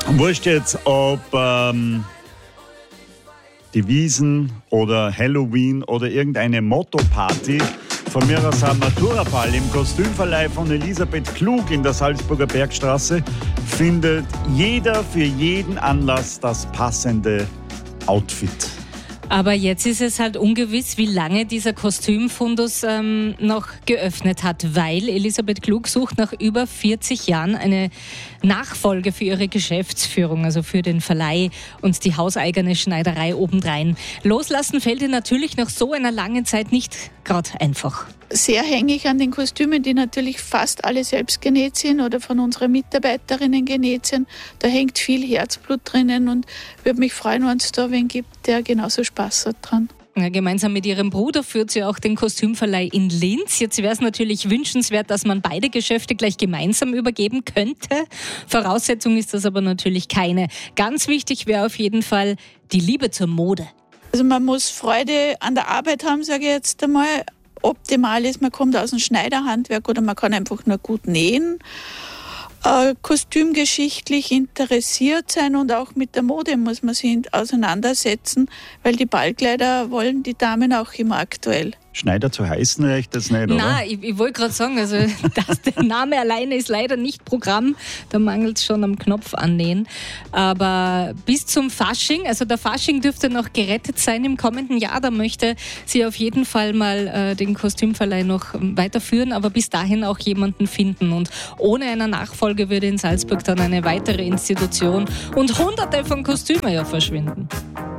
Wurscht jetzt, ob die Wiesn oder Halloween oder irgendeine Motto-Party. Von mir aus ein Maturaball im Kostümverleih von Elisabeth Klug in der Salzburger Bergstraße findet jeder für jeden Anlass das passende Outfit. Aber jetzt ist es halt ungewiss, wie lange dieser Kostümfundus noch geöffnet hat, weil Elisabeth Klug sucht nach über 40 Jahren eine Nachfolge für ihre Geschäftsführung, also für den Verleih und die hauseigene Schneiderei obendrein. Loslassen fällt ihr natürlich nach so einer langen Zeit nicht gerade einfach. Sehr hängig an den Kostümen, die natürlich fast alle selbst genäht sind oder von unseren Mitarbeiterinnen genäht sind. Da hängt viel Herzblut drinnen und würde mich freuen, wenn es da wen gibt, der genauso Spaß hat dran. Ja, gemeinsam mit ihrem Bruder führt sie auch den Kostümverleih in Linz. Jetzt wäre es natürlich wünschenswert, dass man beide Geschäfte gleich gemeinsam übergeben könnte. Voraussetzung ist das aber natürlich keine. Ganz wichtig wäre auf jeden Fall die Liebe zur Mode. Also man muss Freude an der Arbeit haben, sage ich jetzt einmal. Optimal ist, man kommt aus dem Schneiderhandwerk oder man kann einfach nur gut nähen. Kostümgeschichtlich interessiert sein und auch mit der Mode muss man sich auseinandersetzen, weil die Ballkleider wollen die Damen auch immer aktuell. Schneider zu heißen reicht das nicht, oder? Nein, ich wollte gerade sagen, also der Name alleine ist leider nicht Programm, da mangelt es schon am Knopf annähen. Aber bis zum Fasching, also der Fasching dürfte noch gerettet sein im kommenden Jahr, da möchte sie auf jeden Fall mal den Kostümverleih noch weiterführen, aber bis dahin auch jemanden finden. Und ohne eine Nachfolge würde in Salzburg dann eine weitere Institution und Hunderte von Kostümen ja verschwinden.